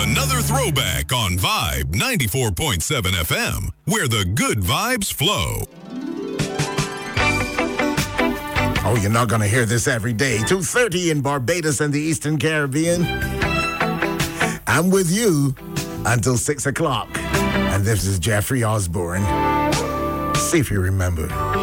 another throwback on Vibe 94.7 FM, where the good vibes flow. Oh, you're not going to hear this every day. 2:30 in Barbados and the Eastern Caribbean. I'm with you until 6 o'clock. And this is Jeffrey Osborne. See if you remember.